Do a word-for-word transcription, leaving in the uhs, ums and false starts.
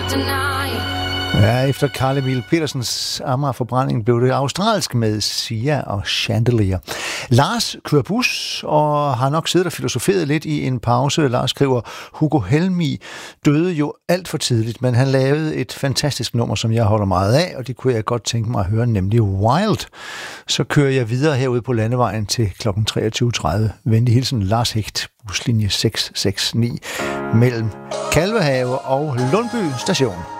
Ja, efter Carl Emil Petersens Amager-forbrænding blev det australsk med Sia og Chandelier. Lars kører bus og har nok siddet og filosoferet lidt i en pause. Lars skriver, Hugo Helmig døde jo alt for tidligt, men han lavede et fantastisk nummer, som jeg holder meget af, og det kunne jeg godt tænke mig at høre, nemlig Wild. Så kører jeg videre herude på landevejen til klokken treogtyve tredive. Venlig hilsen, Lars Hecht, buslinje seks seks ni, mellem Kalvehave og Lundby station.